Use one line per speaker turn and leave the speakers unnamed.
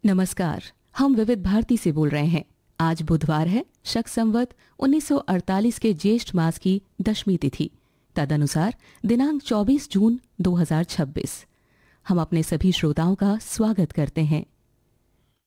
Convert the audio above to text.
नमस्कार। हम विविध भारती से बोल रहे हैं। आज बुधवार है, शक संवत 1948 के ज्येष्ठ मास की दशमी तिथि, तदनुसार दिनांक 24 जून 2026। हम अपने सभी श्रोताओं का स्वागत करते हैं।